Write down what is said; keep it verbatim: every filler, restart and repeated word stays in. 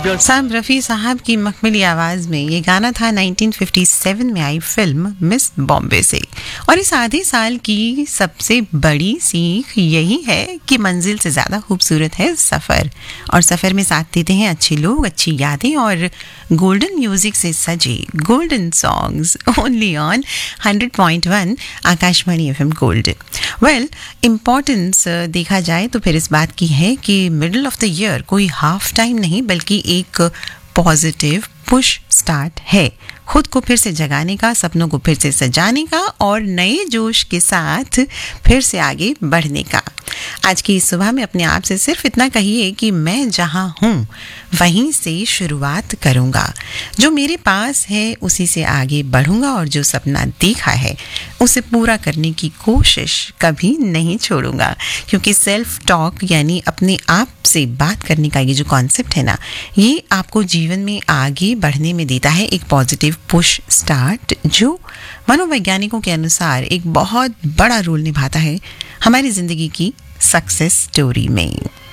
साम रफ़ी साहब की मखमली आवाज में ये गाना था नाइनटीन फिफ्टी सेवन में आई फिल्म मिस बॉम्बे से। और इस आधे साल की सबसे बड़ी सीख यही है कि मंजिल से ज़्यादा खूबसूरत है सफ़र, और सफ़र में साथ देते हैं अच्छे लोग, अच्छी यादें और गोल्डन म्यूजिक से सजे golden songs, only on hundred point one Akashvani FM gold. Well, importance देखा जाए तो फिर इस बात की है कि मिडल ऑफ द ईयर कोई हाफ टाइम नहीं बल्कि एक पॉजिटिव पुश स्टार्ट है, खुद को फिर से जगाने का, सपनों को फिर से सजाने का और नए जोश के साथ फिर से आगे बढ़ने का। आज की इस सुबह में अपने आप से सिर्फ इतना कहिए कि मैं जहां हूं वहीं से शुरुआत करूंगा, जो मेरे पास है उसी से आगे बढ़ूंगा और जो सपना देखा है उसे पूरा करने की कोशिश कभी नहीं छोड़ूंगा। क्योंकि सेल्फ टॉक यानी अपने आप से बात करने का ये जो कॉन्सेप्ट है ना, ये आपको जीवन में आगे बढ़ने में देता है एक पॉजिटिव पुश स्टार्ट, जो मनोवैज्ञानिकों के अनुसार एक बहुत बड़ा रोल निभाता है हमारी जिंदगी की सक्सेस स्टोरी में।